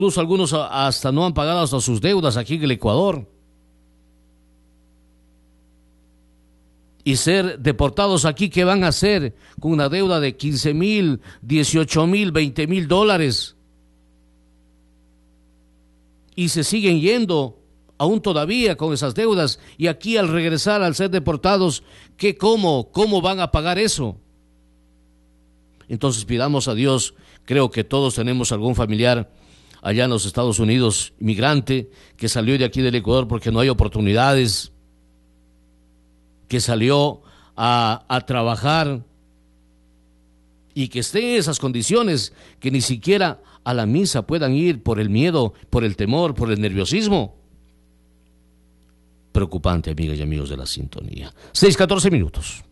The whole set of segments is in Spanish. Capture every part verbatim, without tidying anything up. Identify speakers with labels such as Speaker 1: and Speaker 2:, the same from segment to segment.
Speaker 1: Incluso algunos hasta no han pagado hasta sus deudas aquí en el Ecuador. Y ser deportados aquí, ¿qué van a hacer con una deuda de quince mil, dieciocho mil, veinte mil dólares? Y se siguen yendo aún todavía con esas deudas. Y aquí al regresar, al ser deportados, ¿qué, cómo, cómo van a pagar eso? Entonces pidamos a Dios. Creo que todos tenemos algún familiar allá en los Estados Unidos, inmigrante, que salió de aquí del Ecuador porque no hay oportunidades, que salió a, a trabajar y que esté en esas condiciones, que ni siquiera a la misa puedan ir por el miedo, por el temor, por el nerviosismo. Preocupante, amigas y amigos de la sintonía. seis, catorce minutos.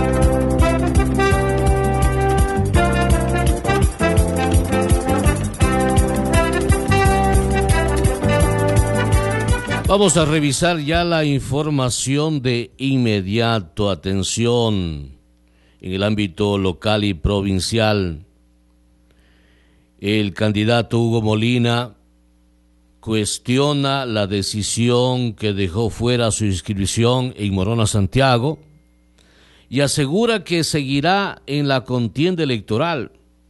Speaker 1: Vamos a revisar ya la información de inmediato. Atención, en el ámbito local y provincial. El candidato Hugo Molina cuestiona la decisión que dejó fuera su inscripción en Morona, Santiago, y asegura que seguirá en la contienda electoral.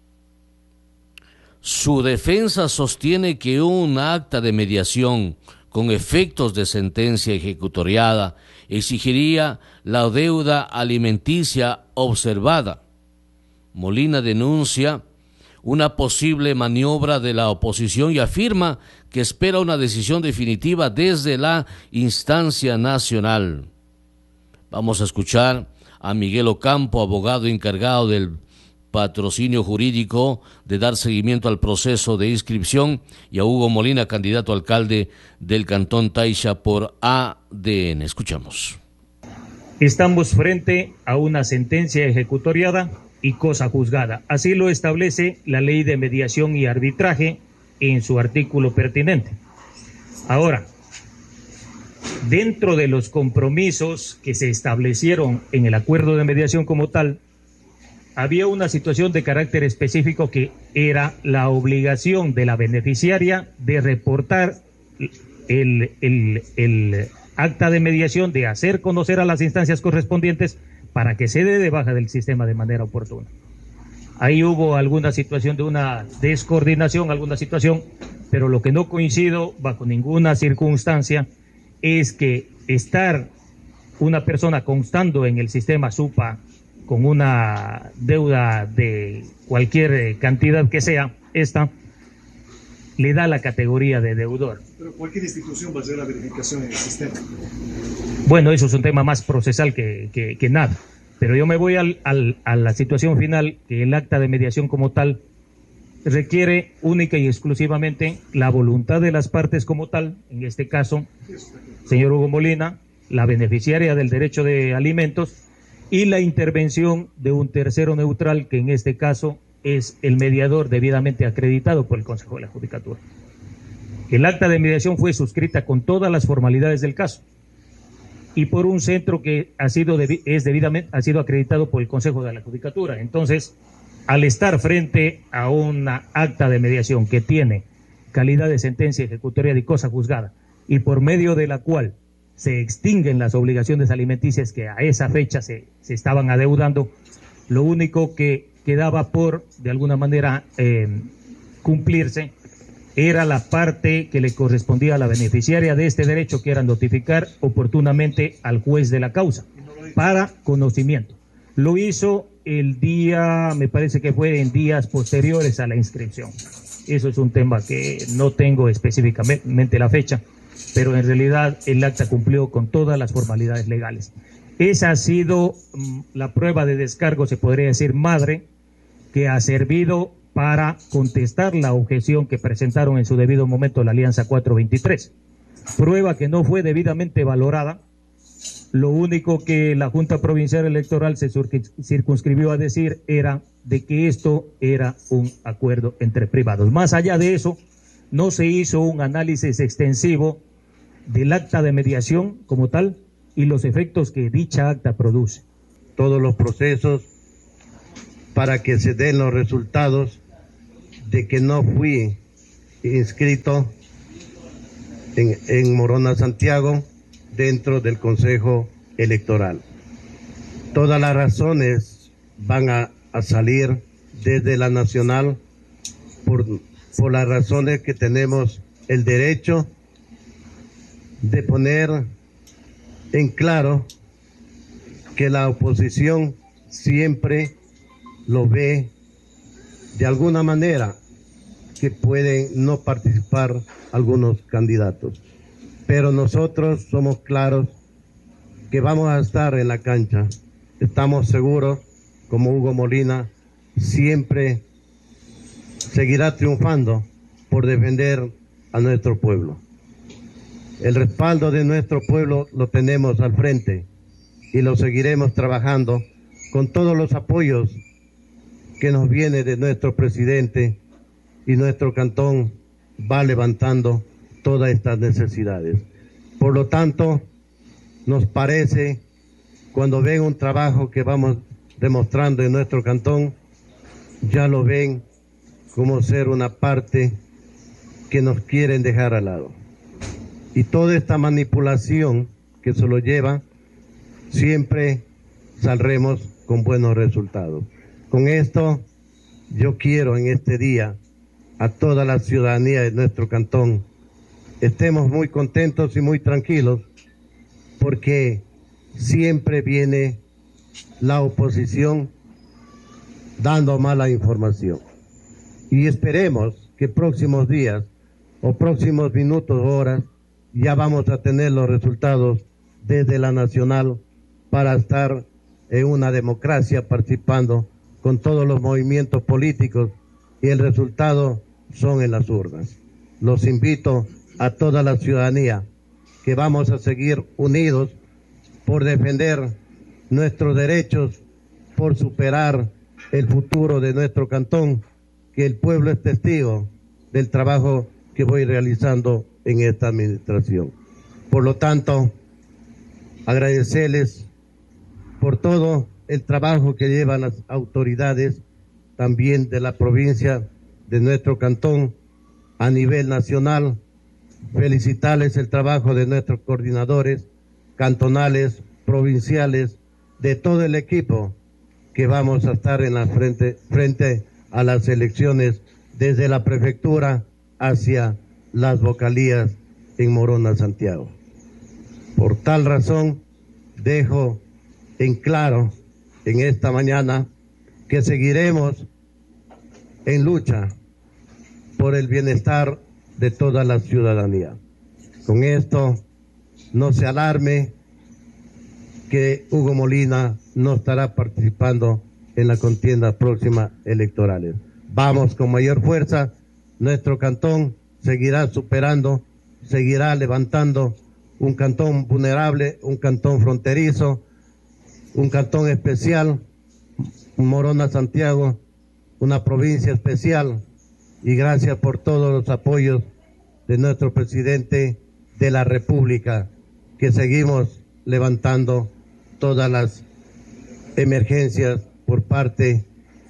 Speaker 1: Su defensa sostiene que un acta de mediación con efectos de sentencia ejecutoriada exigiría la deuda alimenticia observada. Molina denuncia una posible maniobra de la oposición y afirma que espera una decisión definitiva desde la instancia nacional. Vamos a escuchar a Miguel Ocampo, abogado encargado del patrocinio jurídico de dar seguimiento al proceso de inscripción, y a Hugo Molina, candidato a alcalde del Cantón Taixa por A D N. Escuchamos.
Speaker 2: Estamos frente a una sentencia ejecutoriada y cosa juzgada. Así lo establece la Ley de Mediación y Arbitraje en su artículo pertinente. Ahora, dentro de los compromisos que se establecieron en el acuerdo de mediación como tal, había una situación de carácter específico que era la obligación de la beneficiaria de reportar el, el, el acta de mediación, de hacer conocer a las instancias correspondientes para que se dé de baja del sistema de manera oportuna. Ahí hubo alguna situación de una descoordinación, alguna situación, pero lo que no coincido bajo ninguna circunstancia es que estar una persona constando en el sistema SUPA con una deuda de cualquier cantidad que sea, esta le da la categoría de deudor.
Speaker 3: Pero cualquier institución va a hacer la verificación en el sistema.
Speaker 2: Bueno, eso es un tema más procesal que, que, que nada. Pero yo me voy al, al, a la situación final, que el acta de mediación como tal requiere única y exclusivamente la voluntad de las partes como tal, en este caso, señor Hugo Molina, la beneficiaria del derecho de alimentos, y la intervención de un tercero neutral, que en este caso es el mediador debidamente acreditado por el Consejo de la Judicatura. El acta de mediación fue suscrita con todas las formalidades del caso y por un centro que ha sido, debi- es debidamente, ha sido acreditado por el Consejo de la Judicatura. Entonces, al estar frente a una acta de mediación que tiene calidad de sentencia ejecutoria de cosa juzgada y por medio de la cual se extinguen las obligaciones alimenticias que a esa fecha se, se estaban adeudando, lo único que quedaba por, de alguna manera, eh, cumplirse era la parte que le correspondía a la beneficiaria de este derecho, que era notificar oportunamente al juez de la causa para conocimiento. Lo hizo el día, me parece que fue en días posteriores a la inscripción. Eso es un tema que no tengo específicamente la fecha, pero en realidad el acta cumplió con todas las formalidades legales. Esa ha sido mm, la prueba de descargo, se podría decir madre, que ha servido para contestar la objeción que presentaron en su debido momento la Alianza cuatro veintitrés. Prueba que no fue debidamente valorada. Lo único que la Junta Provincial Electoral se circunscribió a decir era de que esto era un acuerdo entre privados. Más allá de eso, no se hizo un análisis extensivo del acta de mediación como tal y los efectos que dicha acta produce.
Speaker 4: Todos los procesos para que se den los resultados de que no fui inscrito en, en Morona Santiago dentro del Consejo Electoral. Todas las razones van a, a salir desde la nacional por, por las razones que tenemos el derecho de poner en claro que la oposición siempre lo ve de alguna manera que pueden no participar algunos candidatos. Pero nosotros somos claros que vamos a estar en la cancha. Estamos seguros, como Hugo Molina, siempre seguirá triunfando por defender a nuestro pueblo. El respaldo de nuestro pueblo lo tenemos al frente y lo seguiremos trabajando con todos los apoyos que nos viene de nuestro presidente, y nuestro cantón va levantando todas estas necesidades. Por lo tanto, nos parece, cuando ven un trabajo que vamos demostrando en nuestro cantón, ya lo ven como ser una parte que nos quieren dejar al lado. Y toda esta manipulación que se lo lleva, siempre saldremos con buenos resultados. Con esto, yo quiero en este día a toda la ciudadanía de nuestro cantón, estemos muy contentos y muy tranquilos, porque siempre viene la oposición dando mala información. Y esperemos que próximos días o próximos minutos o horas ya vamos a tener los resultados desde la nacional para estar en una democracia participando con todos los movimientos políticos, y el resultado son en las urnas. Los invito a toda la ciudadanía que vamos a seguir unidos por defender nuestros derechos, por superar el futuro de nuestro cantón, que el pueblo es testigo del trabajo que voy realizando en esta administración. Por lo tanto, agradecerles por todo el trabajo que llevan las autoridades también de la provincia, de nuestro cantón, a nivel nacional. Felicitarles el trabajo de nuestros coordinadores cantonales, provinciales, de todo el equipo que vamos a estar en la frente, frente a las elecciones, desde la prefectura hacia las vocalías en Morona Santiago. Por tal razón, dejo en claro en esta mañana que seguiremos en lucha por el bienestar de toda la ciudadanía. Con esto, no se alarme que Hugo Molina no estará participando en la contienda próxima electorales. Vamos con mayor fuerza, nuestro cantón seguirá superando, seguirá levantando un cantón vulnerable, un cantón fronterizo, un cantón especial, Morona Santiago, una provincia especial, y gracias por todos los apoyos de nuestro presidente de la República, que seguimos levantando todas las emergencias por parte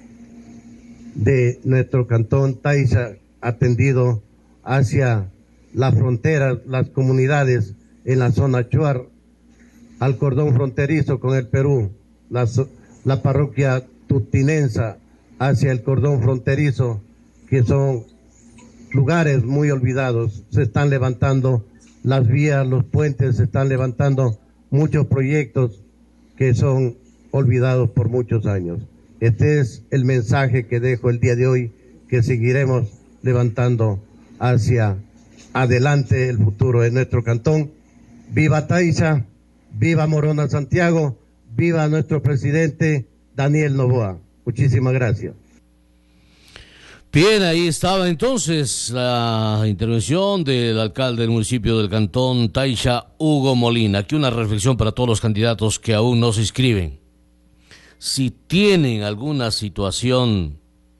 Speaker 4: de nuestro cantón Taisha, atendido hacia las fronteras, las comunidades en la zona Chuar, al cordón fronterizo con el Perú, la, la parroquia Tutinensa hacia el cordón fronterizo, que son lugares muy olvidados. Se están levantando las vías, los puentes, se están levantando muchos proyectos que son olvidados por muchos años. Este es el mensaje que dejo el día de hoy, que seguiremos levantando hacia adelante el futuro de nuestro cantón. ¡Viva Taisha! ¡Viva Morona Santiago! ¡Viva nuestro presidente Daniel Noboa! Muchísimas gracias.
Speaker 1: Bien, ahí estaba entonces la intervención del alcalde del municipio del cantón Taisha, Hugo Molina. Aquí una reflexión para todos los candidatos que aún no se inscriben. Si tienen alguna situación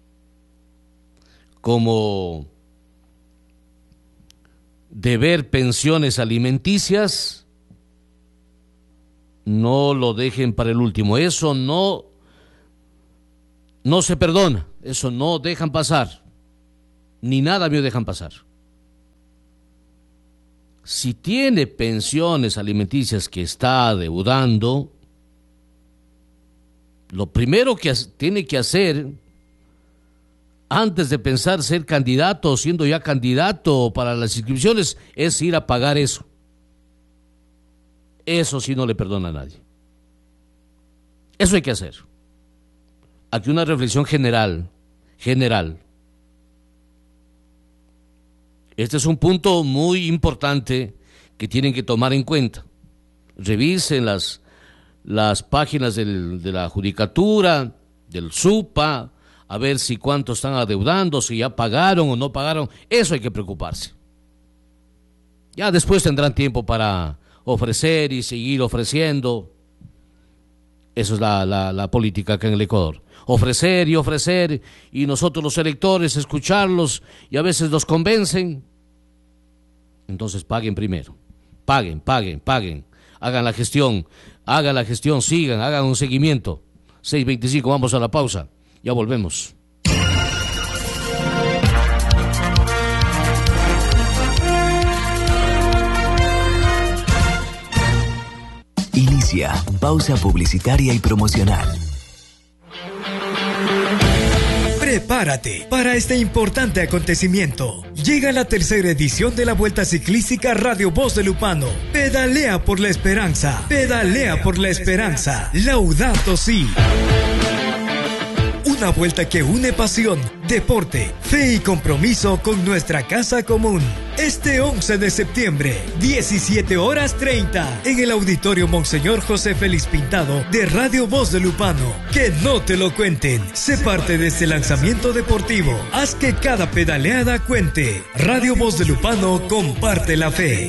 Speaker 1: como deber pensiones alimenticias, no lo dejen para el último. Eso no, no se perdona, eso no dejan pasar. ni nada me dejan pasar. Si tiene pensiones alimenticias que está adeudando, lo primero que tiene que hacer, antes de pensar ser candidato o siendo ya candidato para las inscripciones, es ir a pagar eso. Eso sí no le perdona a nadie. Eso hay que hacer. Aquí una reflexión general, general. Este es un punto muy importante que tienen que tomar en cuenta. Revisen las, las páginas del, de la Judicatura, del SUPA, a ver si cuánto están adeudando, si ya pagaron o no pagaron. Eso hay que preocuparse. Ya después tendrán tiempo para ofrecer y seguir ofreciendo. Eso es la, la, la política acá en el Ecuador. Ofrecer y ofrecer, y nosotros los electores escucharlos, y a veces los convencen. Entonces paguen primero. Paguen, paguen, paguen. Hagan la gestión, hagan la gestión, sigan, hagan un seguimiento. seis veinticinco, vamos a la pausa. Ya volvemos.
Speaker 5: Inicia pausa publicitaria y promocional.
Speaker 6: Prepárate para este importante acontecimiento. Llega la tercera edición de la Vuelta Ciclística Radio Voz de Lupano. Pedalea por la esperanza. Pedalea por la esperanza. Laudato Si. Una vuelta que une pasión, deporte, fe y compromiso con nuestra casa común. Este once de septiembre, diecisiete horas treinta, en el Auditorio Monseñor José Félix Pintado de Radio Voz de Lupano. Que no te lo cuenten. Sé parte de este lanzamiento deportivo. Haz que cada pedaleada cuente. Radio Voz de Lupano comparte la fe.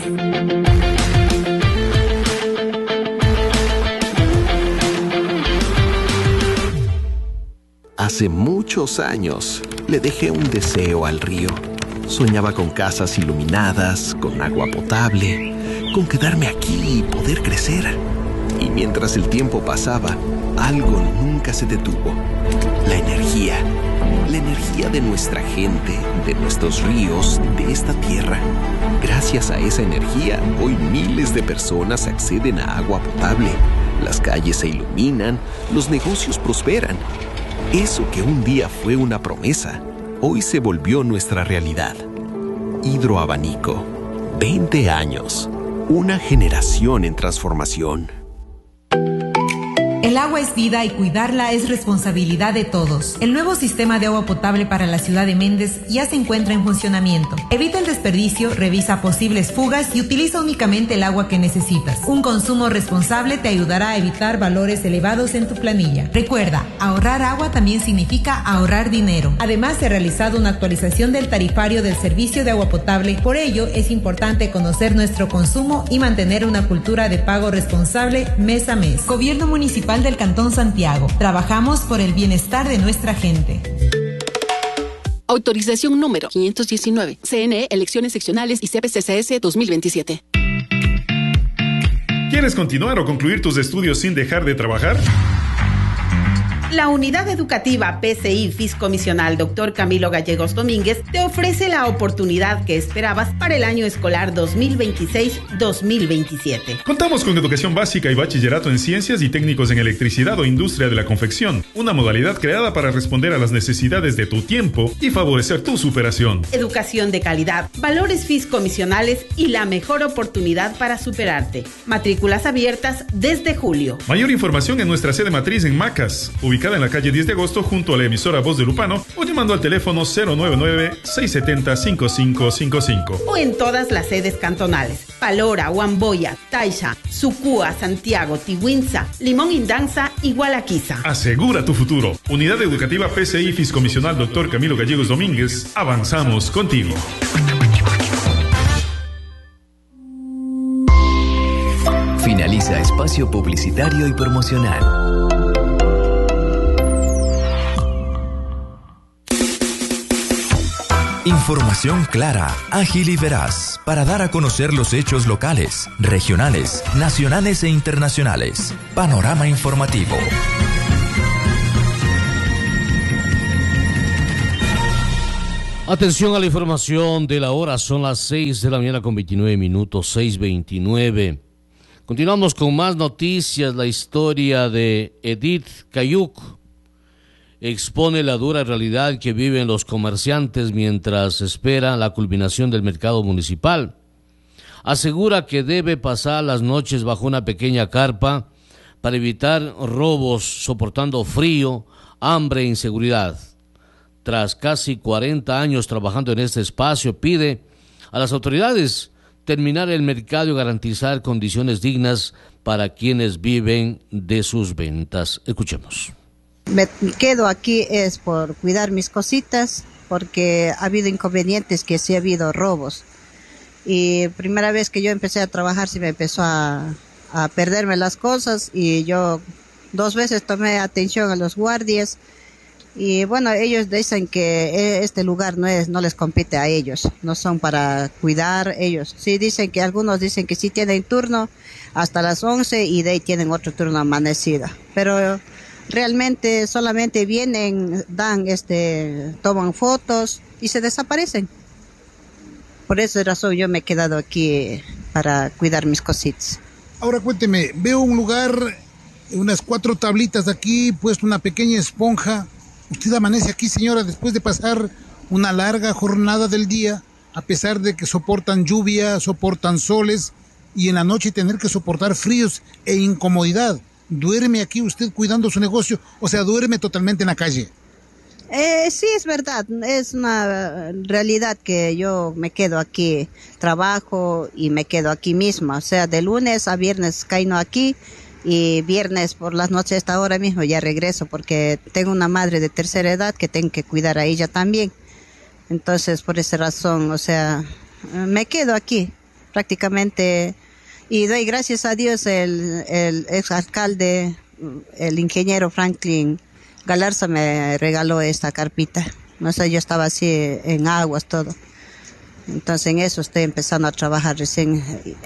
Speaker 7: Hace muchos años le dejé un deseo al río. Soñaba con casas iluminadas, con agua potable, con quedarme aquí y poder crecer. Y mientras el tiempo pasaba, algo nunca se detuvo. La energía. La energía de nuestra gente, de nuestros ríos, de esta tierra. Gracias a esa energía, hoy miles de personas acceden a agua potable. Las calles se iluminan, los negocios prosperan. Eso que un día fue una promesa, hoy se volvió nuestra realidad. Hidroabanico. veinte años. Una generación en transformación.
Speaker 8: El agua es vida y cuidarla es responsabilidad de todos. El nuevo sistema de agua potable para la ciudad de Méndez ya se encuentra en funcionamiento. Evita el desperdicio, revisa posibles fugas y utiliza únicamente el agua que necesitas. Un consumo responsable te ayudará a evitar valores elevados en tu planilla. Recuerda, ahorrar agua también significa ahorrar dinero. Además, se ha realizado una actualización del tarifario del servicio de agua potable. Por ello, es importante conocer nuestro consumo y mantener una cultura de pago responsable mes a mes. Gobierno Municipal del Cantón Santiago. Trabajamos por el bienestar de nuestra gente.
Speaker 9: Autorización número quinientos diecinueve. C N E, Elecciones Seccionales y C P C C S dos mil veintisiete.
Speaker 10: ¿Quieres continuar o concluir tus estudios sin dejar de trabajar?
Speaker 11: La Unidad Educativa P C I Fiscomisional doctor Camilo Gallegos Domínguez te ofrece la oportunidad que esperabas para el año escolar dos mil veintiséis dos mil veintisiete.
Speaker 10: Contamos con educación básica y bachillerato en ciencias y técnicos en electricidad o industria de la confección, una modalidad creada para responder a las necesidades de tu tiempo y favorecer tu superación.
Speaker 11: Educación de calidad, valores fiscomisionales y la mejor oportunidad para superarte. Matrículas abiertas desde julio.
Speaker 10: Mayor información en nuestra sede matriz en Macas, ubicada en la calle diez de agosto junto a la emisora Voz de Lupano, o llamando al teléfono cero nueve nueve, seis siete cero, cinco cinco cinco cinco.
Speaker 11: O en todas las sedes cantonales: Palora, Huamboya, Taisha, Sucúa, Santiago, Tihuinza, Limón Indanza y Gualaquiza.
Speaker 10: Asegura tu futuro. Unidad Educativa P C I Fiscomisional doctor Camilo Gallegos Domínguez. Avanzamos contigo.
Speaker 5: Finaliza espacio publicitario y promocional. Información clara, ágil y veraz para dar a conocer los hechos locales, regionales, nacionales e internacionales. Panorama informativo.
Speaker 1: Atención a la información de la hora, son las seis de la mañana con veintinueve minutos, seis veintinueve. Continuamos con más noticias. La historia de Edith Cayuc expone la dura realidad que viven los comerciantes mientras esperan la culminación del mercado municipal. Asegura que debe pasar las noches bajo una pequeña carpa para evitar robos, soportando frío, hambre e inseguridad. Tras casi cuarenta años trabajando en este espacio, pide a las autoridades terminar el mercado y garantizar condiciones dignas para quienes viven de sus ventas. Escuchemos.
Speaker 12: Me quedo aquí es por cuidar mis cositas, porque ha habido inconvenientes, que sí ha habido robos. Y primera vez que yo empecé a trabajar, sí me empezó a, a perderme las cosas, y yo dos veces tomé atención a los guardias. Y bueno, ellos dicen que este lugar no es, no les compete a ellos, no son para cuidar ellos. Sí dicen que algunos dicen que sí tienen turno hasta las once y de ahí tienen otro turno amanecida. Pero realmente solamente vienen, dan este, toman fotos y se desaparecen. Por esa razón yo me he quedado aquí para cuidar mis cositas.
Speaker 13: Ahora cuénteme, veo un lugar, unas cuatro tablitas de aquí, puesto una pequeña esponja. Usted amanece aquí, señora, después de pasar una larga jornada del día, a pesar de que soportan lluvia, soportan soles, y en la noche tener que soportar fríos e incomodidad. ¿Duerme aquí usted cuidando su negocio? O sea, ¿duerme totalmente en la calle?
Speaker 12: Eh, sí, es verdad. Es una realidad que yo me quedo aquí, trabajo y me quedo aquí misma. O sea, de lunes a viernes caigo aquí. Y viernes por las noches, hasta ahora mismo ya regreso, porque tengo una madre de tercera edad que tengo que cuidar a ella también. Entonces, por esa razón, o sea, me quedo aquí prácticamente. Y doy gracias a Dios, el, el exalcalde, el ingeniero Franklin Galarza me regaló esta carpita. No sé, yo estaba así en aguas, todo. Entonces, en eso estoy empezando a trabajar recién.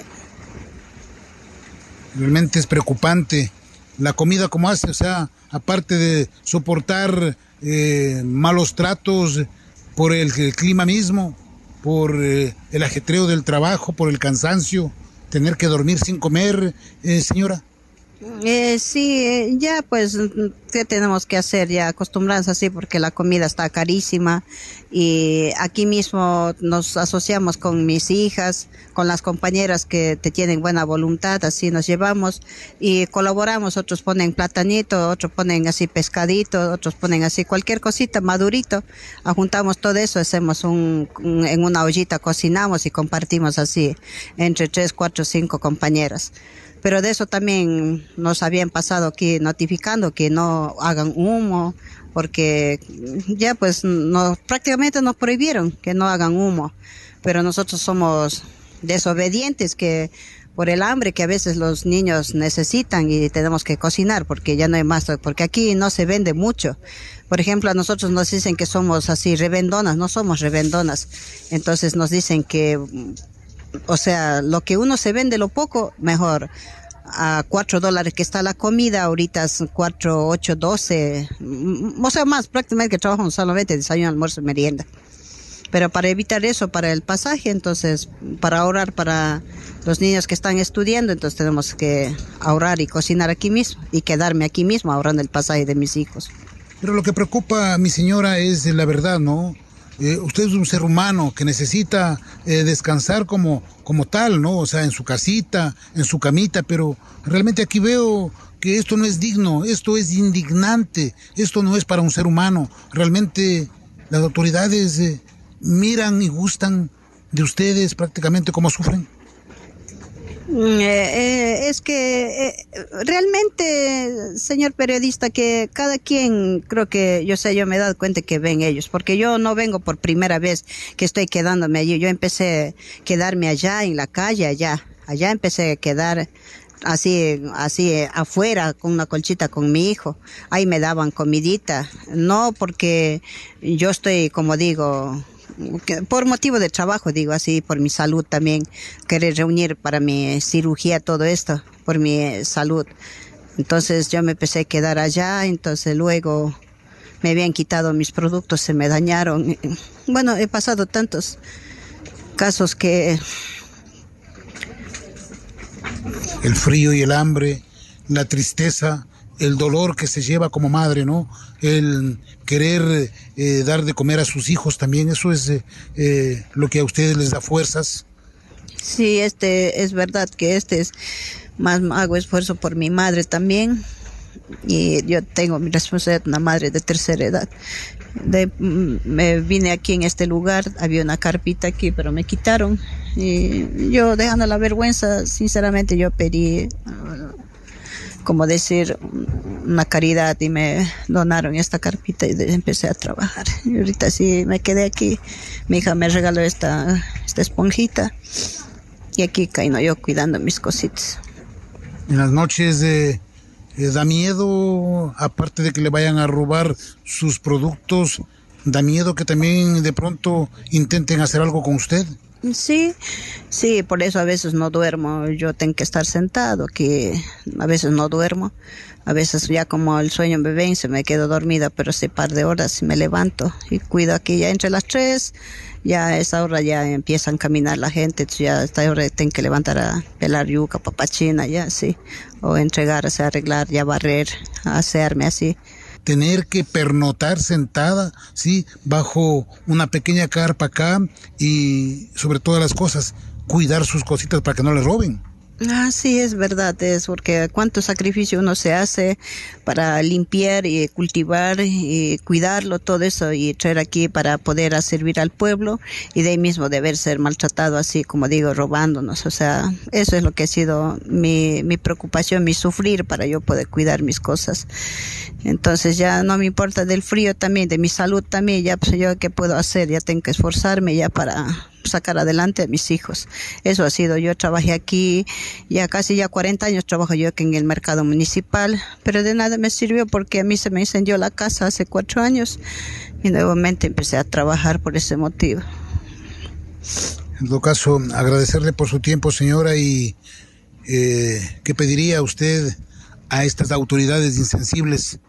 Speaker 13: Realmente es preocupante la comida como hace, o sea, aparte de soportar eh, malos tratos por el, el clima mismo, por eh, el ajetreo del trabajo, por el cansancio, tener que dormir sin comer, eh, señora.
Speaker 12: Eh, sí, ya pues, ¿qué tenemos que hacer? Ya acostumbrarnos así, porque la comida está carísima, y aquí mismo nos asociamos con mis hijas, con las compañeras que te tienen buena voluntad, así nos llevamos y colaboramos. Otros ponen platanito, otros ponen así pescadito, otros ponen así cualquier cosita, madurito, juntamos todo eso, hacemos un, un en una ollita, cocinamos y compartimos así entre tres, cuatro, cinco compañeras. Pero de eso también nos habían pasado aquí notificando que no hagan humo, porque ya pues no, prácticamente nos prohibieron que no hagan humo. Pero nosotros somos desobedientes, que por el hambre que a veces los niños necesitan, y tenemos que cocinar porque ya no hay más, porque aquí no se vende mucho. Por ejemplo, a nosotros nos dicen que somos así revendonas, no somos revendonas. Entonces nos dicen que, o sea, lo que uno se vende, lo poco, mejor. A cuatro dólares que está la comida, ahorita es cuatro, ocho, doce, o sea, más, prácticamente que trabajamos solamente desayuno, almuerzo, merienda. Pero para evitar eso, para el pasaje, entonces, para ahorrar para los niños que están estudiando, entonces tenemos que ahorrar y cocinar aquí mismo, y quedarme aquí mismo ahorrando el pasaje de mis hijos.
Speaker 13: Pero lo que preocupa a mi señora es la verdad, ¿no? Eh, usted es un ser humano que necesita eh, descansar como, como tal, ¿no? O sea, en su casita, en su camita, pero realmente aquí veo que esto no es digno, esto es indignante, esto no es para un ser humano. Realmente las autoridades eh, miran y gustan de ustedes prácticamente cómo sufren.
Speaker 12: Eh, eh, es que eh, realmente, señor periodista, que cada quien, creo que, yo sé, yo me he dado cuenta que ven ellos, porque yo no vengo por primera vez que estoy quedándome allí. Yo empecé a quedarme allá en la calle, allá, allá empecé a quedar así, así afuera con una colchita con mi hijo. Ahí me daban comidita, no porque yo estoy, como digo, por motivo de trabajo, digo así, por mi salud también, querer reunir para mi cirugía, todo esto, por mi salud. Entonces yo me empecé a quedar allá, entonces luego me habían quitado mis productos, se me dañaron. Bueno, he pasado tantos casos que...
Speaker 13: El frío y el hambre, la tristeza, el dolor que se lleva como madre, ¿no? El querer eh, dar de comer a sus hijos también, eso es eh, eh, lo que a ustedes les da fuerzas.
Speaker 12: Sí, este es verdad que este es más hago esfuerzo por mi madre también, y yo tengo mi responsabilidad, una madre de tercera edad. De, me vine aquí en este lugar, había una carpita aquí, pero me quitaron, y yo, dejando la vergüenza, sinceramente yo pedí, como decir, una caridad, y me donaron esta carpita y empecé a trabajar. Y ahorita sí me quedé aquí, mi hija me regaló esta, esta esponjita, y aquí caí yo cuidando mis cositas.
Speaker 13: En las noches eh, eh, da miedo, aparte de que le vayan a robar sus productos, da miedo que también de pronto intenten hacer algo con usted.
Speaker 12: Sí, sí, por eso a veces no duermo, yo tengo que estar sentado, que a veces no duermo, a veces ya como el sueño me vence, me quedo dormida, pero ese par de horas me levanto y cuido aquí ya entre las tres, ya a esa hora ya empiezan a caminar la gente, entonces ya a esta hora tengo que levantar a pelar yuca, papachina, ya sí, o entregar, o sea, arreglar, ya barrer, hacerme así.
Speaker 13: Tener que pernotar sentada, sí, bajo una pequeña carpa acá, y sobre todas las cosas, cuidar sus cositas para que no le roben.
Speaker 12: Ah, sí, es verdad, es porque cuánto sacrificio uno se hace para limpiar y cultivar y cuidarlo, todo eso, y traer aquí para poder servir al pueblo, y de ahí mismo deber ser maltratado así, como digo, robándonos. O sea, eso es lo que ha sido mi, mi preocupación, mi sufrir para yo poder cuidar mis cosas. Entonces ya no me importa del frío también, de mi salud también, ya pues yo qué puedo hacer, ya tengo que esforzarme ya para sacar adelante a mis hijos. Eso ha sido, yo trabajé aquí, ya casi ya cuarenta años trabajo yo aquí en el mercado municipal, pero de nada me sirvió porque a mí se me incendió la casa hace cuatro años y nuevamente empecé a trabajar por ese motivo.
Speaker 13: En todo caso, agradecerle por su tiempo, señora, y eh, ¿qué pediría usted a estas autoridades insensibles?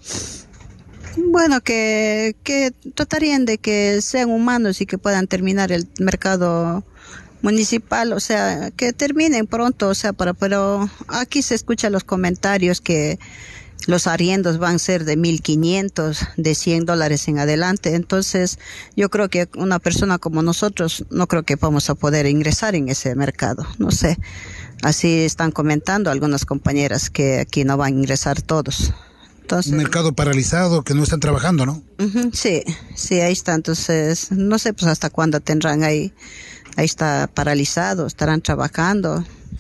Speaker 12: Bueno, que, que tratarían de que sean humanos y que puedan terminar el mercado municipal, o sea, que terminen pronto, o sea, para, pero aquí se escuchan los comentarios que los arriendos van a ser de mil quinientos, de cien dólares en adelante, entonces yo creo que una persona como nosotros no creo que vamos a poder ingresar en ese mercado, no sé, así están comentando algunas compañeras que aquí no van a ingresar todos. Entonces,
Speaker 13: un mercado paralizado, que no están trabajando, ¿no?
Speaker 12: Uh-huh, sí, sí, ahí está. Entonces, no sé pues hasta cuándo tendrán ahí, ahí está paralizado, estarán trabajando.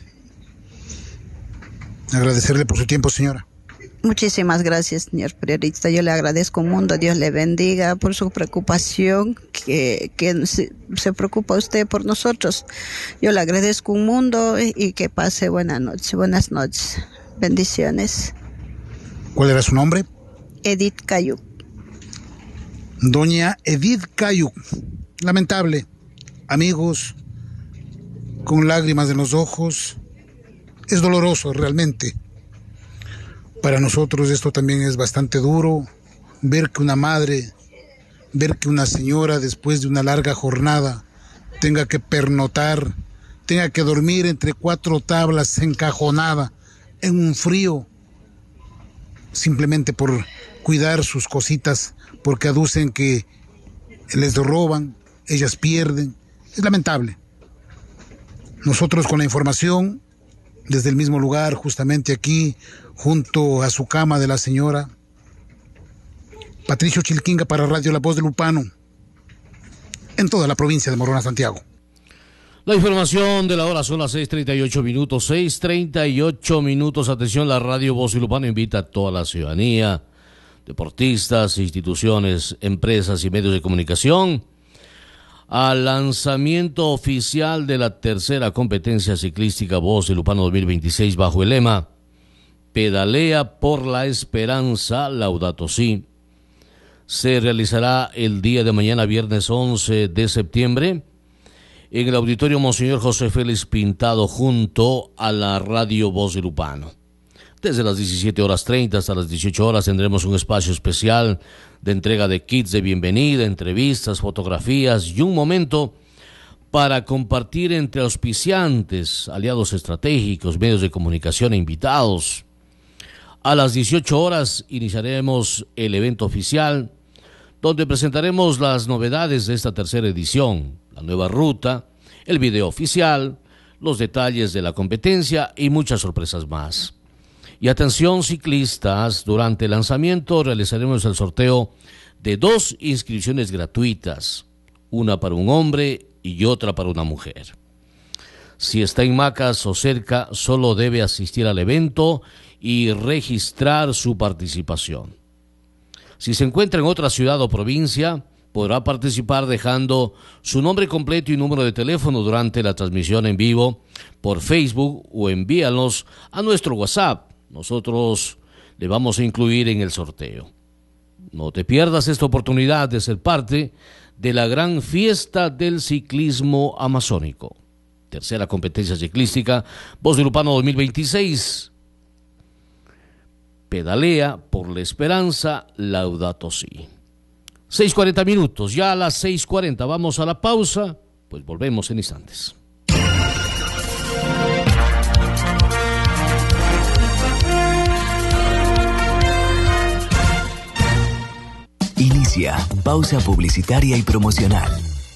Speaker 13: Agradecerle por su tiempo, señora.
Speaker 12: Muchísimas gracias, señor periodista. Yo le agradezco un mundo, Dios le bendiga por su preocupación, que, que se, se preocupa usted por nosotros. Yo le agradezco un mundo y, y que pase buena noche, buenas noches. Bendiciones.
Speaker 13: ¿Cuál era su nombre?
Speaker 12: Edith Cayu.
Speaker 13: Doña Edith Cayu. Lamentable. Amigos, con lágrimas en los ojos. Es doloroso realmente. Para nosotros esto también es bastante duro. Ver que una madre, ver que una señora después de una larga jornada tenga que pernotar, tenga que dormir entre cuatro tablas encajonada en un frío, simplemente por cuidar sus cositas, porque aducen que les roban, ellas pierden. Es lamentable. Nosotros con la información, desde el mismo lugar, justamente aquí, junto a su cama de la señora, Patricio Chilquinga para Radio La Voz de Lupano, en toda la provincia de Morona, Santiago.
Speaker 1: La información de la hora son las seis treinta y ocho minutos, seis treinta y ocho minutos. Atención, la Radio Voz de Lupano invita a toda la ciudadanía, deportistas, instituciones, empresas y medios de comunicación al lanzamiento oficial de la tercera competencia ciclística Voz de Lupano dos mil veintiséis bajo el lema Pedalea por la Esperanza, Laudato Si. Se realizará el día de mañana, viernes once de septiembre, en el Auditorio Monseñor José Félix Pintado, junto a la Radio Voz de Lupano. Desde las diecisiete horas treinta hasta las dieciocho horas tendremos un espacio especial de entrega de kits de bienvenida, entrevistas, fotografías y un momento para compartir entre auspiciantes, aliados estratégicos, medios de comunicación e invitados. A las dieciocho horas iniciaremos el evento oficial, donde presentaremos las novedades de esta tercera edición, la nueva ruta, el video oficial, los detalles de la competencia y muchas sorpresas más. Y atención ciclistas, durante el lanzamiento realizaremos el sorteo de dos inscripciones gratuitas, una para un hombre y otra para una mujer. Si está en Macas o cerca, solo debe asistir al evento y registrar su participación. Si se encuentra en otra ciudad o provincia, podrá participar dejando su nombre completo y número de teléfono durante la transmisión en vivo por Facebook o envíalos a nuestro WhatsApp. Nosotros le vamos a incluir en el sorteo. No te pierdas esta oportunidad de ser parte de la gran fiesta del ciclismo amazónico. Tercera competencia ciclística, Voz de Lupano dos mil veintiséis. Pedalea por la esperanza, Laudato Si. seis cuarenta minutos, ya a las seis cuarenta vamos a la pausa, pues volvemos en instantes.
Speaker 14: Inicia pausa publicitaria y promocional.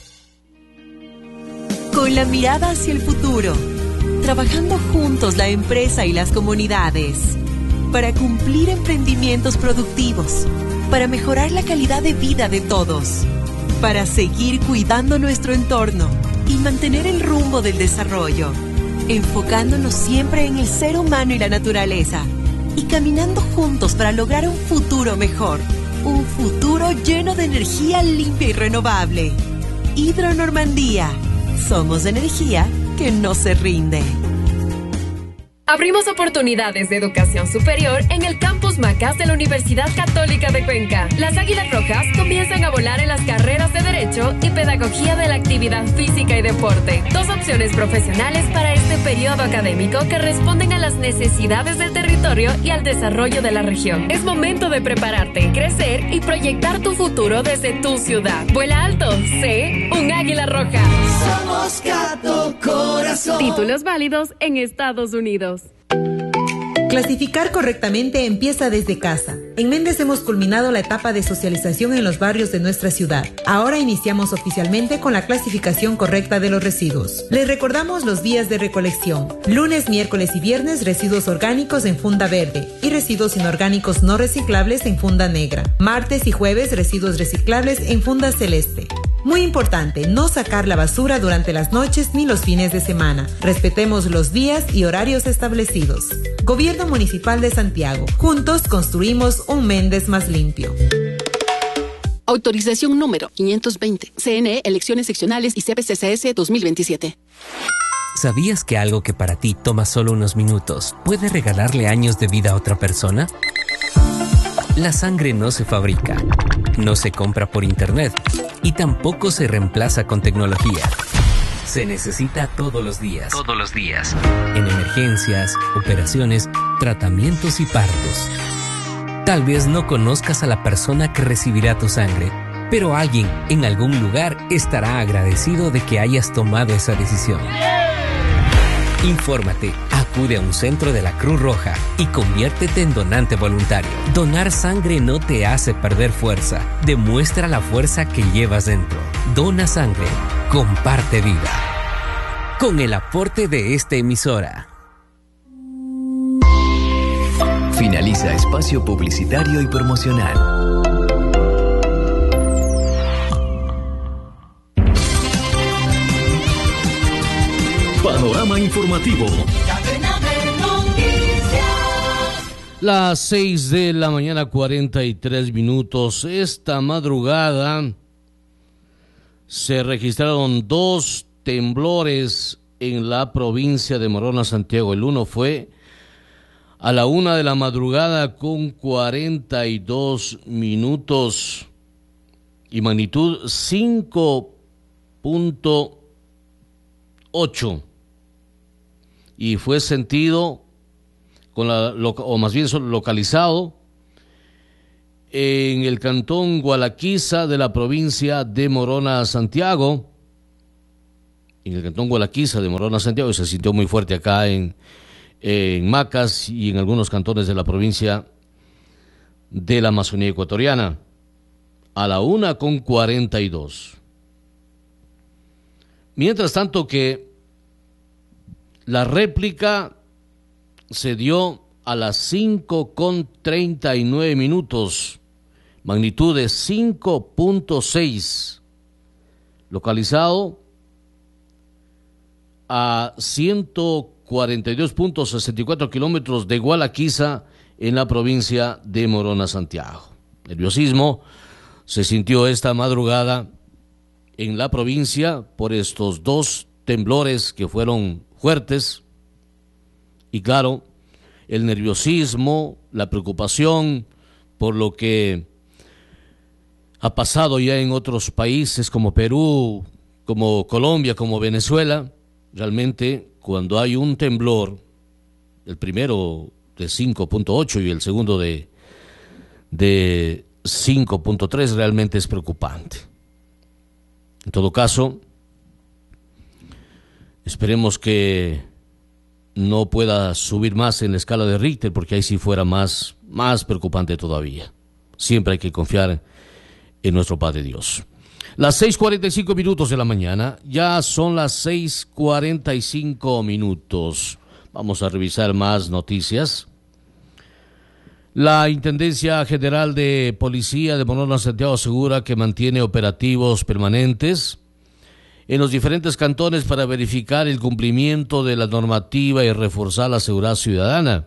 Speaker 15: Con la mirada hacia el futuro, trabajando juntos la empresa y las comunidades, para cumplir emprendimientos productivos, para mejorar la calidad de vida de todos, para seguir cuidando nuestro entorno y mantener el rumbo del desarrollo, enfocándonos siempre en el ser humano y la naturaleza, y caminando juntos para lograr un futuro mejor. Un futuro lleno de energía limpia y renovable. Hidro Normandía. Somos energía que no se rinde.
Speaker 16: Abrimos oportunidades de educación superior en el Campus Macas de la Universidad Católica de Cuenca. Las Águilas Rojas comienzan a volar en las carreras de Derecho y Pedagogía de la Actividad Física y Deporte. Dos opciones profesionales para este periodo académico que responden a las necesidades del territorio y al desarrollo de la región. Es momento de prepararte, crecer y proyectar tu futuro desde tu ciudad. Vuela alto, sé un Águila Roja.
Speaker 17: Somos Cato Corazón.
Speaker 16: Títulos válidos en Estados Unidos.
Speaker 8: Clasificar correctamente empieza desde casa. En Méndez hemos culminado la etapa de socialización en los barrios de nuestra ciudad. Ahora iniciamos oficialmente con la clasificación correcta de los residuos. Les recordamos los días de recolección. Lunes, miércoles y viernes, residuos orgánicos en funda verde y residuos inorgánicos no reciclables en funda negra. Martes y jueves, residuos reciclables en funda celeste. Muy importante, no sacar la basura durante las noches ni los fines de semana. Respetemos los días y horarios establecidos. Gobierno Municipal de Santiago. Juntos construimos un Méndez más limpio.
Speaker 9: Autorización número quinientos veinte. C N E, Elecciones Seccionales y C P C C S dos mil veintisiete.
Speaker 18: ¿Sabías que algo que para ti toma solo unos minutos puede regalarle años de vida a otra persona? La sangre no se fabrica, no se compra por internet y tampoco se reemplaza con tecnología. Se necesita todos los días. Todos los días. En emergencias, operaciones, tratamientos y partos. Tal vez no conozcas a la persona que recibirá tu sangre, pero alguien en algún lugar estará agradecido de que hayas tomado esa decisión. Infórmate, acude a un centro de la Cruz Roja y conviértete en donante voluntario. Donar sangre no te hace perder fuerza, demuestra la fuerza que llevas dentro. Dona sangre, comparte vida. Con el aporte de esta emisora.
Speaker 14: Finaliza espacio publicitario y promocional.
Speaker 6: Panorama informativo.
Speaker 1: Las seis de la mañana, cuarenta y tres minutos. Esta madrugada se registraron dos temblores en la provincia de Morona, Santiago. El uno fue a la una de la madrugada con cuarenta y dos minutos y magnitud cinco punto ocho. Y fue sentido con la, o más bien localizado en el cantón Gualaquiza de la provincia de Morona, Santiago. En el cantón Gualaquiza de Morona, Santiago, se sintió muy fuerte acá en, en Macas y en algunos cantones de la provincia de la Amazonía ecuatoriana. A la una con cuarenta y dos. Mientras tanto que la réplica se dio a las cinco con treinta y nueve minutos, magnitud de cinco punto seis, localizado a ciento cuarenta y dos punto sesenta y cuatro kilómetros de Gualaquiza en la provincia de Morona, Santiago. Nerviosismo se sintió esta madrugada en la provincia por estos dos temblores que fueron fuertes y claro, el nerviosismo, la preocupación por lo que ha pasado ya en otros países como Perú, como Colombia, como Venezuela. Realmente cuando hay un temblor, el primero de cinco punto ocho y el segundo de, de cinco punto tres, realmente es preocupante. En todo caso, esperemos que no pueda subir más en la escala de Richter, porque ahí sí fuera más, más preocupante todavía. Siempre hay que confiar en nuestro Padre Dios. Las seis cuarenta y cinco minutos de la mañana, ya son las seis cuarenta y cinco minutos. Vamos a revisar más noticias. La Intendencia General de Policía de Morona, Santiago, asegura que mantiene operativos permanentes en los diferentes cantones para verificar el cumplimiento de la normativa y reforzar la seguridad ciudadana.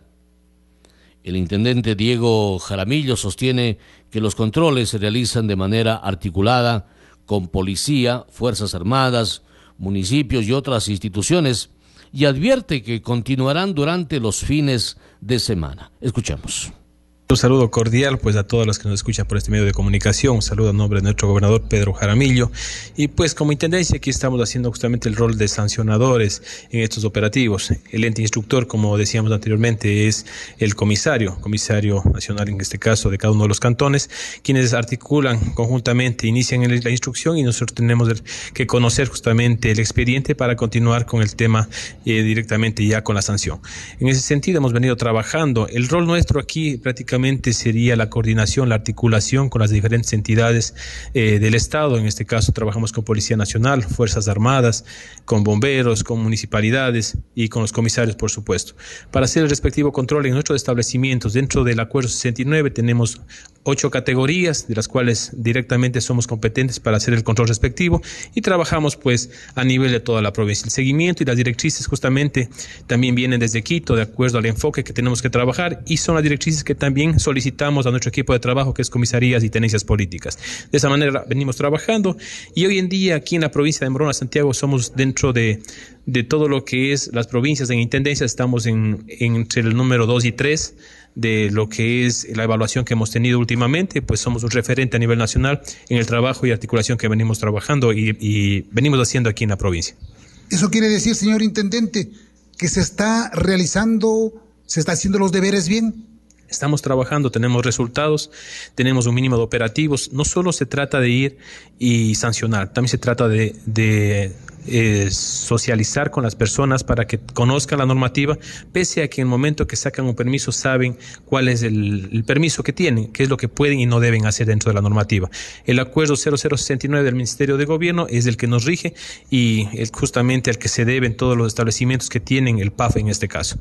Speaker 1: El intendente Diego Jaramillo sostiene que los controles se realizan de manera articulada con policía, Fuerzas Armadas, municipios y otras instituciones, y advierte que continuarán durante los fines de semana. Escuchemos.
Speaker 19: Un saludo cordial pues a todos los que nos escuchan por este medio de comunicación. Un saludo a nombre de nuestro gobernador Pedro Jaramillo. Y pues como intendencia aquí estamos haciendo justamente el rol de sancionadores en estos operativos. El ente instructor, como decíamos anteriormente, es el comisario, comisario nacional en este caso de cada uno de los cantones, quienes articulan conjuntamente, inician la instrucción y nosotros tenemos que conocer justamente el expediente para continuar con el tema eh, directamente ya con la sanción. En ese sentido hemos venido trabajando. El rol nuestro aquí prácticamente sería la coordinación, la articulación con las diferentes entidades eh, del Estado. En este caso trabajamos con Policía Nacional, Fuerzas Armadas, con bomberos, con municipalidades y con los comisarios, por supuesto, para hacer el respectivo control en nuestros establecimientos. Dentro del Acuerdo sesenta y nueve tenemos ocho categorías, de las cuales directamente somos competentes para hacer el control respectivo, y trabajamos pues a nivel de toda la provincia. El seguimiento y las directrices justamente también vienen desde Quito, de acuerdo al enfoque que tenemos que trabajar, y son las directrices que también solicitamos a nuestro equipo de trabajo, que es comisarías y tenencias políticas. De esa manera venimos trabajando, y hoy en día aquí en la provincia de Morona, Santiago, somos dentro de, de todo lo que es las provincias en intendencia, estamos en, en entre el número dos y tres de lo que es la evaluación que hemos tenido últimamente. Pues somos un referente a nivel nacional en el trabajo y articulación que venimos trabajando y, y venimos haciendo aquí en la provincia.
Speaker 13: Eso quiere decir, señor intendente, que se está realizando, se está haciendo los deberes bien.
Speaker 19: Estamos trabajando, tenemos resultados, tenemos un mínimo de operativos. No solo se trata de ir y sancionar, también se trata de, de eh, socializar con las personas para que conozcan la normativa, pese a que en el momento que sacan un permiso saben cuál es el, el permiso que tienen, qué es lo que pueden y no deben hacer dentro de la normativa. El acuerdo cero cero sesenta y nueve del Ministerio de Gobierno es el que nos rige y es justamente al que se deben todos los establecimientos que tienen el P A F en este caso.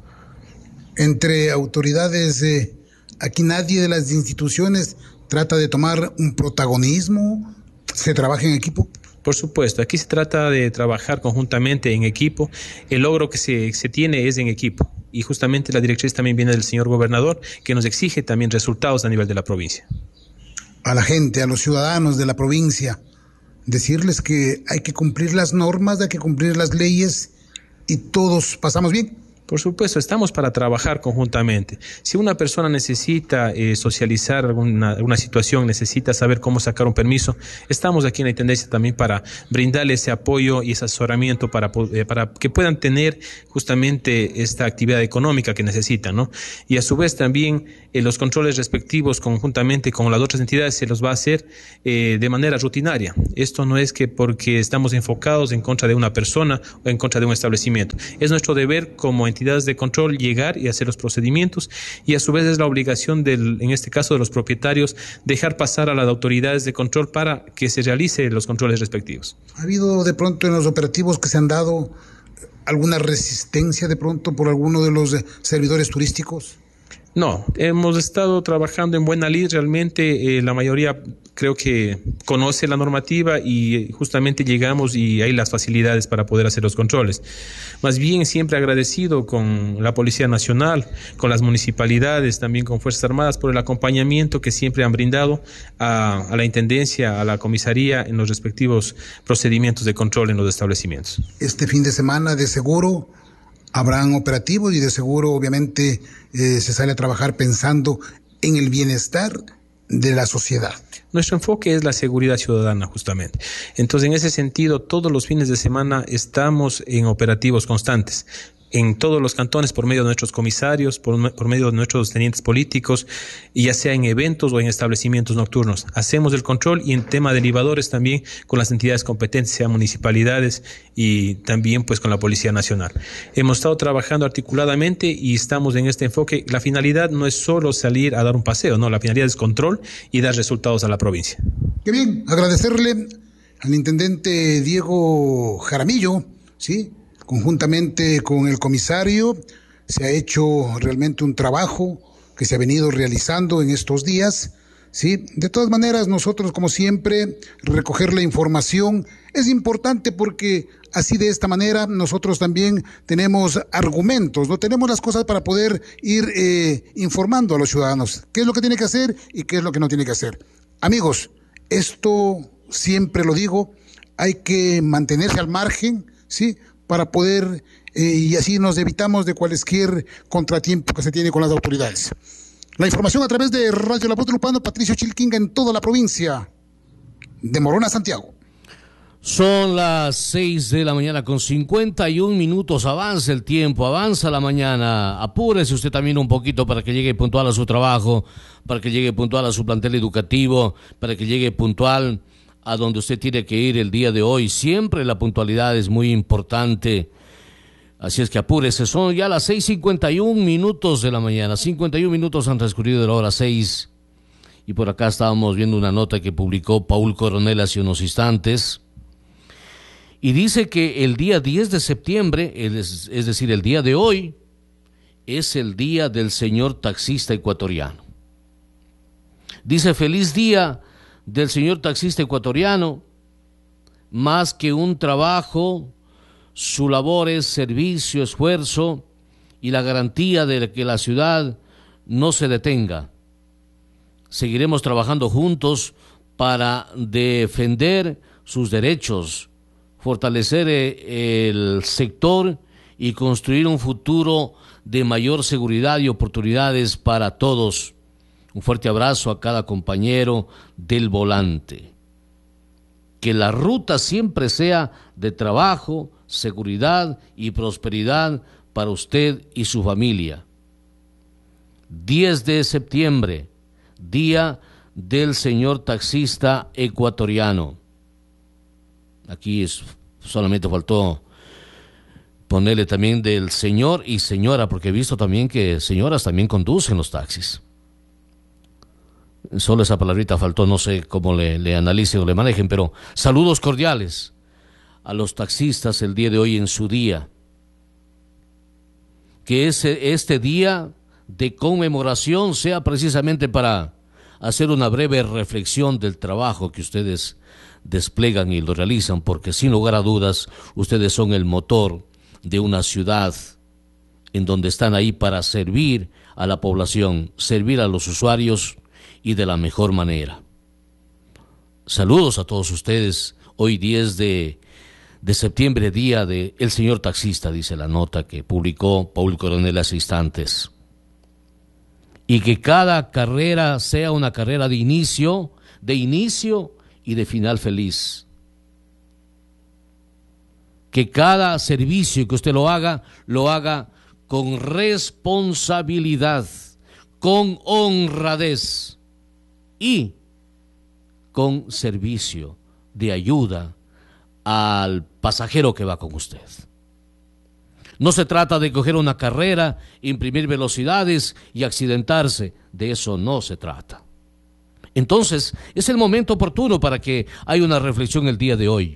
Speaker 13: Entre autoridades, eh, aquí nadie de las instituciones trata de tomar un protagonismo, ¿se trabaja en equipo?
Speaker 19: Por supuesto, aquí se trata de trabajar conjuntamente en equipo. El logro que se, se tiene es en equipo, y justamente la directriz también viene del señor gobernador, que nos exige también resultados a nivel de la provincia.
Speaker 13: A la gente, a los ciudadanos de la provincia, decirles que hay que cumplir las normas, hay que cumplir las leyes y todos pasamos bien.
Speaker 19: Por supuesto, estamos para trabajar conjuntamente. Si una persona necesita eh, socializar alguna, alguna situación, necesita saber cómo sacar un permiso, estamos aquí en la Intendencia también para brindarle ese apoyo y ese asesoramiento para, eh, para que puedan tener justamente esta actividad económica que necesitan, ¿no? Y a su vez también eh, los controles respectivos conjuntamente con las otras entidades se los va a hacer eh, de manera rutinaria. Esto no es que porque estamos enfocados en contra de una persona o en contra de un establecimiento. Es nuestro deber como entidades de control llegar y hacer los procedimientos, y a su vez es la obligación del, en este caso de los propietarios, dejar pasar a las autoridades de control para que se realicen los controles respectivos.
Speaker 13: ¿Ha habido de pronto en los operativos que se han dado alguna resistencia de pronto por alguno de los servidores turísticos?
Speaker 19: No, hemos estado trabajando en buena lid, realmente eh, la mayoría creo que conoce la normativa y justamente llegamos y hay las facilidades para poder hacer los controles. Más bien siempre agradecido con la Policía Nacional, con las municipalidades, también con Fuerzas Armadas por el acompañamiento que siempre han brindado a, a la Intendencia, a la Comisaría en los respectivos procedimientos de control en los establecimientos.
Speaker 13: Este fin de semana de seguro habrán operativos y de seguro obviamente eh, se sale a trabajar pensando en el bienestar de la sociedad.
Speaker 19: Nuestro enfoque es la seguridad ciudadana, justamente. Entonces, en ese sentido, todos los fines de semana estamos en operativos constantes, en todos los cantones por medio de nuestros comisarios, por, por medio de nuestros tenientes políticos, y ya sea en eventos o en establecimientos nocturnos. Hacemos el control y en tema de elevadores también con las entidades competentes, sea municipalidades y también pues con la Policía Nacional. Hemos estado trabajando articuladamente y estamos en este enfoque. La finalidad no es solo salir a dar un paseo, no, la finalidad es control y dar resultados a la provincia.
Speaker 13: Qué bien, agradecerle al intendente Diego Jaramillo, ¿sí?, conjuntamente con el comisario. Se ha hecho realmente un trabajo que se ha venido realizando en estos días, ¿sí? De todas maneras, nosotros, como siempre, recoger la información es importante porque así de esta manera nosotros también tenemos argumentos, no tenemos las cosas para poder ir eh, informando a los ciudadanos qué es lo que tiene que hacer y qué es lo que no tiene que hacer. Amigos, esto siempre lo digo, hay que mantenerse al margen, ¿sí?, para poder, eh, y así nos evitamos de cualquier contratiempo que se tiene con las autoridades. La información a través de Radio La Voz de Lupano, Patricio Chilquinga, en toda la provincia de Morona, Santiago.
Speaker 1: Son las seis de la mañana con cincuenta y un minutos, avanza el tiempo, avanza la mañana, apúrese usted también un poquito para que llegue puntual a su trabajo, para que llegue puntual a su plantel educativo, para que llegue puntual a donde usted tiene que ir el día de hoy. Siempre la puntualidad es muy importante, así es que apúrese. Son ya las seis cincuenta y un minutos de la mañana, cincuenta y un minutos han transcurrido de la hora seis, y por acá estábamos viendo una nota que publicó Paul Coronel hace unos instantes, y dice que el día diez de septiembre, es, es decir, el día de hoy, es el día del señor taxista ecuatoriano. Dice: feliz día del señor taxista ecuatoriano. Más que un trabajo, su labor es servicio, esfuerzo y la garantía de que la ciudad no se detenga. Seguiremos trabajando juntos para defender sus derechos, fortalecer el sector y construir un futuro de mayor seguridad y oportunidades para todos. Un fuerte abrazo a cada compañero del volante. Que la ruta siempre sea de trabajo, seguridad y prosperidad para usted y su familia. diez de septiembre, Día del Señor Taxista Ecuatoriano. Aquí es, solamente faltó ponerle también del señor y señora, porque he visto también que señoras también conducen los taxis. Solo esa palabrita faltó, no sé cómo le, le analicen o le manejen, pero saludos cordiales a los taxistas el día de hoy en su día. Que ese, este día de conmemoración sea precisamente para hacer una breve reflexión del trabajo que ustedes desplegan y lo realizan, porque sin lugar a dudas ustedes son el motor de una ciudad en donde están ahí para servir a la población, servir a los usuarios y de la mejor manera. Saludos a todos ustedes, hoy diez de de septiembre, día de El Señor Taxista, dice la nota que publicó Paul Coronel hace instantes. Y que cada carrera sea una carrera de inicio, de inicio y de final feliz. Que cada servicio que usted lo haga, lo haga con responsabilidad, con honradez y con servicio de ayuda al pasajero que va con usted. No se trata de coger una carrera, imprimir velocidades y accidentarse. De eso no se trata. Entonces, es el momento oportuno para que haya una reflexión el día de hoy.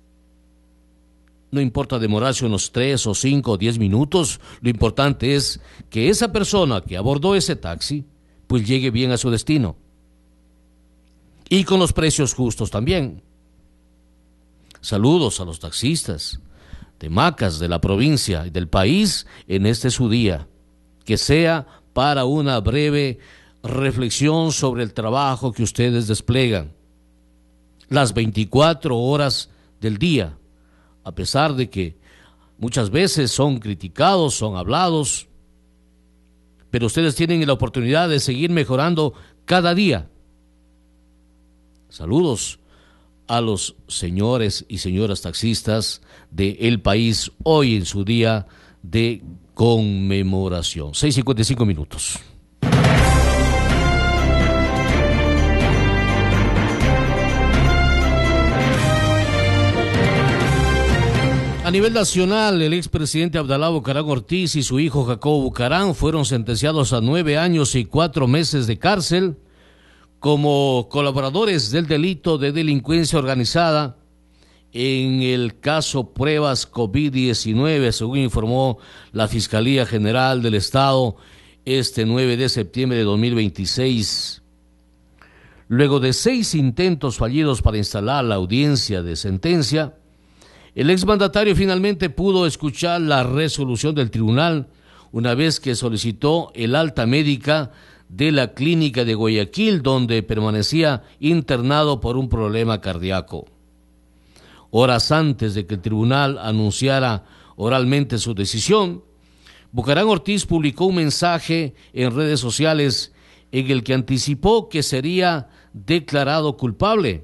Speaker 1: No importa demorarse unos tres o cinco o diez minutos, lo importante es que esa persona que abordó ese taxi, pues llegue bien a su destino. Y con los precios justos también. Saludos a los taxistas de Macas, de la provincia y del país en este su día. Que sea para una breve reflexión sobre el trabajo que ustedes despliegan. Las veinticuatro horas del día, a pesar de que muchas veces son criticados, son hablados, pero ustedes tienen la oportunidad de seguir mejorando cada día. Saludos a los señores y señoras taxistas del país hoy en su día de conmemoración. seis cincuenta y cinco minutos. A nivel nacional, el expresidente Abdalá Bucaram Ortiz y su hijo Jacobo Bucaram fueron sentenciados a nueve años y cuatro meses de cárcel como colaboradores del delito de delincuencia organizada en el caso Pruebas COVID diecinueve, según informó la Fiscalía General del Estado este nueve de septiembre de dos mil veintiséis. Luego de seis intentos fallidos para instalar la audiencia de sentencia, el exmandatario finalmente pudo escuchar la resolución del tribunal una vez que solicitó el alta médica de la clínica de Guayaquil, donde permanecía internado por un problema cardíaco. Horas antes de que el tribunal anunciara oralmente su decisión, Bucaram Ortiz publicó un mensaje en redes sociales en el que anticipó que sería declarado culpable.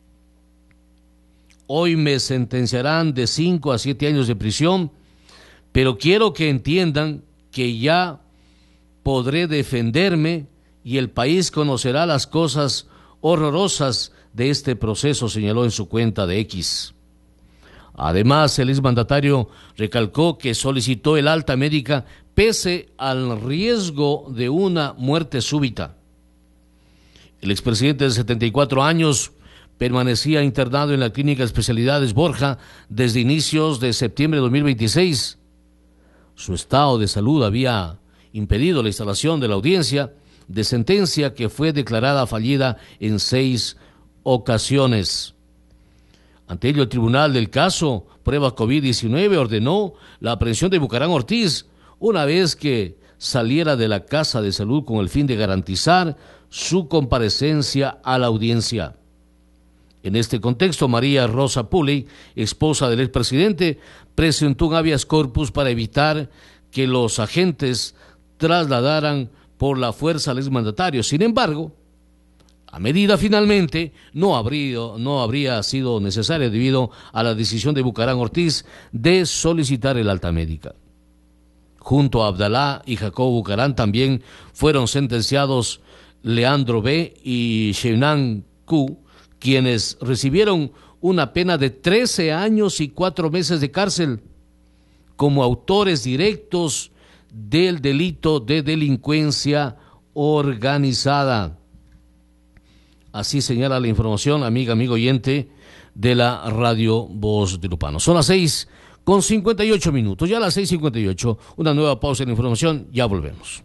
Speaker 1: Hoy me sentenciarán de cinco a siete años de prisión, pero quiero que entiendan que ya podré defenderme y el país conocerá las cosas horrorosas de este proceso, señaló en su cuenta de X. Además, el exmandatario recalcó que solicitó el alta médica pese al riesgo de una muerte súbita. El expresidente de setenta y cuatro años permanecía internado en la Clínica de Especialidades Borja desde inicios de septiembre de dos mil veintiséis. Su estado de salud había impedido la instalación de la audiencia de sentencia que fue declarada fallida en seis ocasiones. Ante ello, el tribunal del caso Pruebas COVID diecinueve ordenó la aprehensión de Bucaram Ortiz una vez que saliera de la Casa de Salud con el fin de garantizar su comparecencia a la audiencia. En este contexto, María Rosa Puley, esposa del expresidente, presentó un habeas corpus para evitar que los agentes trasladaran por la fuerza al exmandatario. Sin embargo, la medida finalmente no habría, no habría sido necesaria debido a la decisión de Bucaram Ortiz de solicitar el alta médica. Junto a Abdalá y Jacobo Bucaram también fueron sentenciados Leandro B. y Shenan Q., quienes recibieron una pena de trece años y cuatro meses de cárcel como autores directos del delito de delincuencia organizada. Así señala la información, amiga, amigo oyente de la Radio Voz de Lupano. Son las seis con cincuenta y ocho minutos, ya a las seis cincuenta y ocho, una nueva pausa en la información, ya volvemos.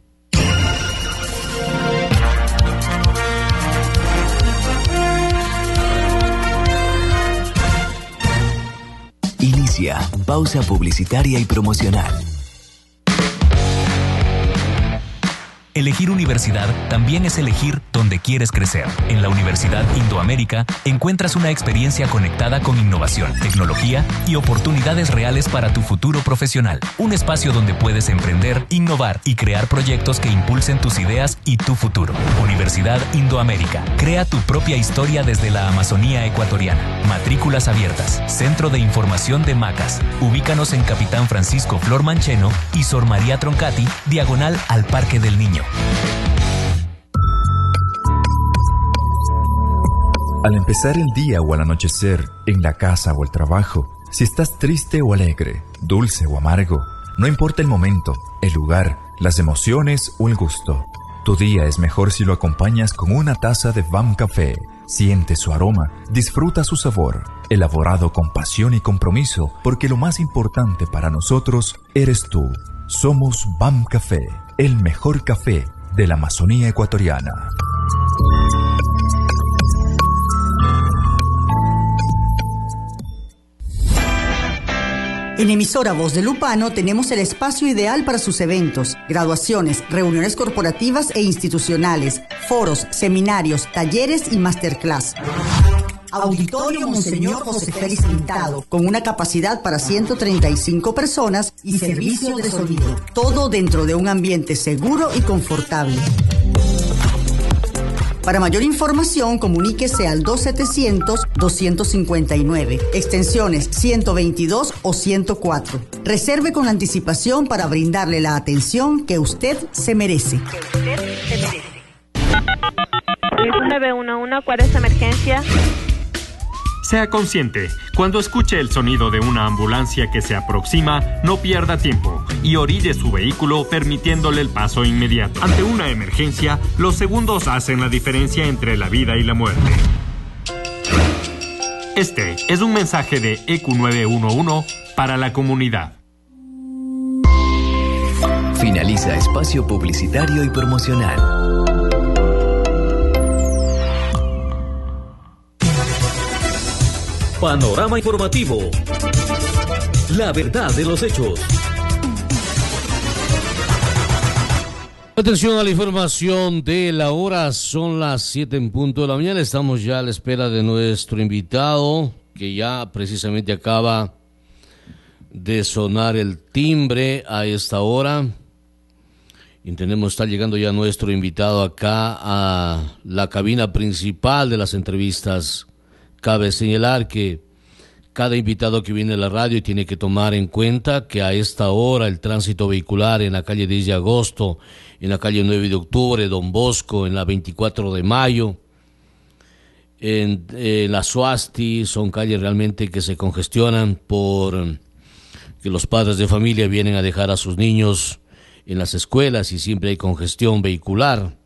Speaker 14: Inicia pausa publicitaria y promocional.
Speaker 5: Elegir universidad también es elegir dónde quieres crecer. En la Universidad Indoamérica encuentras una experiencia conectada con innovación, tecnología y oportunidades reales para tu futuro profesional. Un espacio donde puedes emprender, innovar y crear proyectos que impulsen tus ideas y tu futuro. Universidad Indoamérica. Crea tu propia historia desde la Amazonía ecuatoriana. Matrículas abiertas. Centro de Información de Macas. Ubícanos en Capitán Francisco Flor Mancheno y Sor María Troncati, diagonal al Parque del Niño. Al empezar el día o al anochecer, en la casa o el trabajo, si estás triste o alegre, dulce o amargo, no importa el momento, el lugar, las emociones o el gusto. Tu día es mejor si lo acompañas con una taza de V A M Café. Siente su aroma, disfruta su sabor, elaborado con pasión y compromiso, porque lo más importante para nosotros eres tú. Somos V A M Café, el mejor café de la Amazonía ecuatoriana.
Speaker 20: En Emisora Voz de Lupano tenemos el espacio ideal para sus eventos, graduaciones, reuniones corporativas e institucionales, foros, seminarios, talleres y masterclass. Auditorio Monseñor José Félix Pintado, con una capacidad para ciento treinta y cinco personas y servicio de sonido. Todo dentro de un ambiente seguro y confortable. Para mayor información, comuníquese al dos setecientos, doscientos cincuenta y nueve, extensiones ciento veintidós o ciento cuatro. Reserve con anticipación para brindarle la atención que usted se merece. Que usted se merece.
Speaker 21: nueve uno uno, ¿cuál es la emergencia?
Speaker 22: Sea consciente, cuando escuche el sonido de una ambulancia que se aproxima, no pierda tiempo y orille su vehículo permitiéndole el paso inmediato. Ante una emergencia, los segundos hacen la diferencia entre la vida y la muerte. Este es un mensaje de E Q nueve uno uno para la comunidad.
Speaker 14: Finaliza espacio publicitario y promocional.
Speaker 23: Panorama informativo. La verdad de los hechos.
Speaker 1: Atención a la información de la hora, son las siete en punto de la mañana. Estamos ya a la espera de nuestro invitado, que ya precisamente acaba de sonar el timbre a esta hora. Entendemos estar llegando ya nuestro invitado acá a la cabina principal de las entrevistas. Cabe señalar que cada invitado que viene a la radio tiene que tomar en cuenta que a esta hora el tránsito vehicular en la calle diez de agosto, en la calle nueve de octubre, Don Bosco, en la veinticuatro de mayo, en eh, la Suasti, son calles realmente que se congestionan por que los padres de familia vienen a dejar a sus niños en las escuelas y siempre hay congestión vehicular.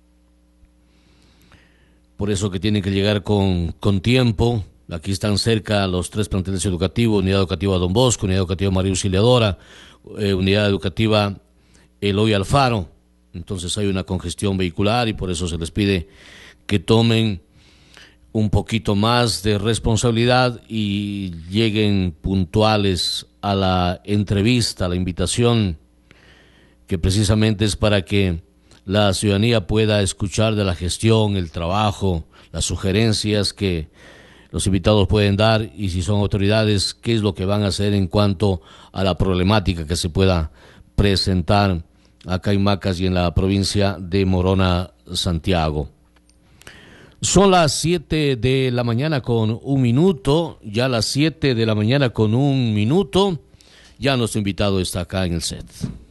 Speaker 1: Por eso que tienen que llegar con, con tiempo. Aquí están cerca los tres planteles educativos: Unidad Educativa Don Bosco, Unidad Educativa María Auxiliadora, eh, Unidad Educativa Eloy Alfaro. Entonces hay una congestión vehicular y por eso se les pide que tomen un poquito más de responsabilidad y lleguen puntuales a la entrevista, a la invitación, que precisamente es para que la ciudadanía pueda escuchar de la gestión, el trabajo, las sugerencias que los invitados pueden dar y si son autoridades, qué es lo que van a hacer en cuanto a la problemática que se pueda presentar acá en Macas y en la provincia de Morona, Santiago. Son las siete de la mañana con un minuto, ya las siete de la mañana con un minuto, ya nuestro invitado está acá en el set.